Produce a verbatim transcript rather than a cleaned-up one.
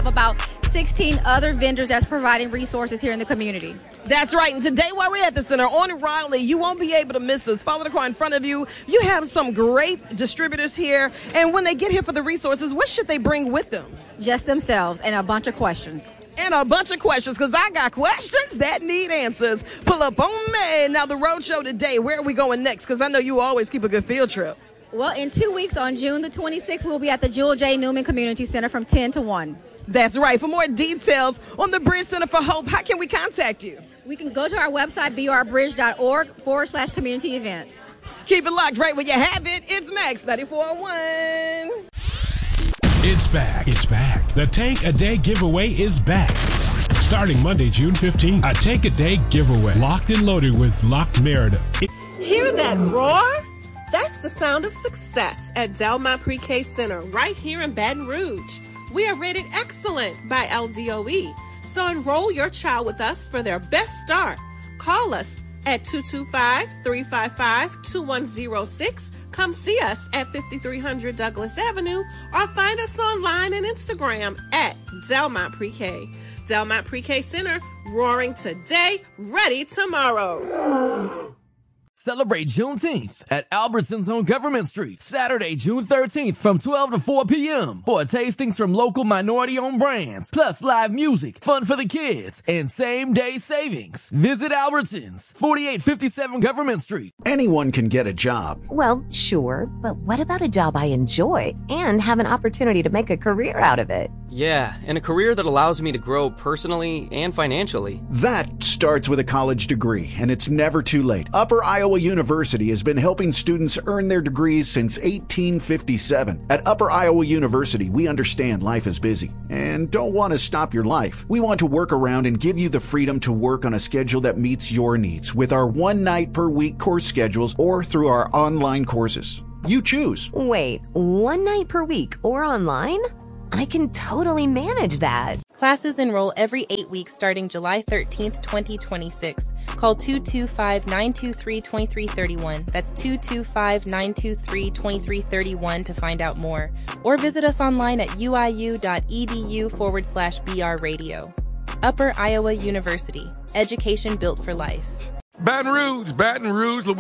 have about sixteen other vendors that's providing resources here in the community. That's right. And today while we're at the center on Raleigh, you won't be able to miss us. Follow the car in front of you. You have some great distributors here. And when they get here for the resources, what should they bring with them? Just themselves and a bunch of questions. And a bunch of questions, because I got questions that need answers. Pull up on me. Now, the road show today, where are we going next? Because I know you always keep a good field trip. Well, in two weeks, on June the twenty-sixth, we'll be at the Jewel J. Newman Community Center from ten to one. That's right. For more details on the Bridge Center for Hope, how can we contact you? We can go to our website, b r bridge dot org forward slash community events. Keep it locked right where you have it. It's Max ninety-four point one. It's back. It's back. The Tank a Day giveaway is back. Starting Monday, June fifteenth, a Tank a Day giveaway. Locked and loaded with Locked Meredith. Hear that roar? That's the sound of success at Delmont Pre-K Center right here in Baton Rouge. We are rated excellent by L D O E. So enroll your child with us for their best start. Call us at two two five, three five five, two one zero six. Come see us at fifty-three hundred Douglas Avenue or find us online and Instagram at Delmont Pre-K. Delmont Pre-K Center, roaring today, ready tomorrow. Celebrate Juneteenth at Albertsons on Government Street, Saturday, June thirteenth from twelve to four p.m. for tastings from local minority-owned brands, plus live music, fun for the kids, and same-day savings. Visit Albertsons, forty-eight fifty-seven Government Street. Anyone can get a job. Well, sure, but what about a job I enjoy and have an opportunity to make a career out of it? Yeah, and a career that allows me to grow personally and financially. That starts with a college degree, and it's never too late. Upper Iowa University has been helping students earn their degrees since eighteen fifty-seven. At Upper Iowa University, we understand life is busy and don't want to stop your life. We want to work around and give you the freedom to work on a schedule that meets your needs with our one night per week course schedules or through our online courses. You choose. Wait, one night per week or online? I can totally manage that. Classes enroll every eight weeks starting July thirteenth, twenty twenty-six. Call two two five, nine two three, two three three one. That's two two five, nine two three, two three three one to find out more. Or visit us online at uiu.edu forward slash BR radio. Upper Iowa University. Education built for life. Baton Rouge, Baton Rouge, Louisiana.